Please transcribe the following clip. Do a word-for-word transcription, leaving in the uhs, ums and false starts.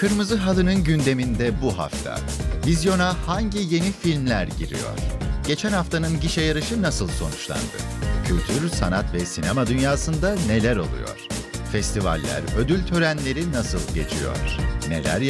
Kırmızı Halı'nın gündeminde bu hafta. Vizyona hangi yeni filmler giriyor? Geçen haftanın gişe yarışı nasıl sonuçlandı? Kültür, sanat ve sinema dünyasında neler oluyor? Festivaller, ödül törenleri nasıl geçiyor? Neler